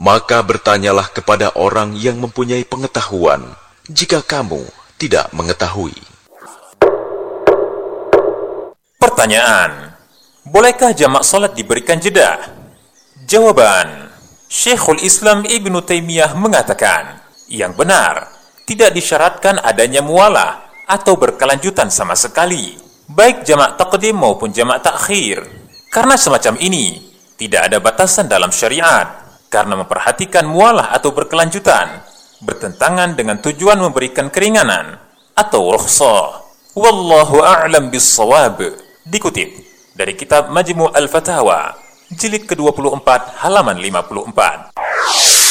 Maka bertanyalah kepada orang yang mempunyai pengetahuan, jika kamu tidak mengetahui. Pertanyaan: bolehkah jamak salat diberikan jeda? Jawaban: Syekhul Islam Ibnu Taimiyah mengatakan, yang benar, tidak disyaratkan adanya mualah atau berkelanjutan sama sekali, baik jamak taqdim maupun jamak takhir. Karena semacam ini tidak ada batasan dalam syariat, karena memperhatikan mualah atau berkelanjutan bertentangan dengan tujuan memberikan keringanan atau rukhsah. Wallahu a'lam bis-shawab. Dikutip dari kitab Majmu' al-Fatawa, jilid ke-24 halaman 54.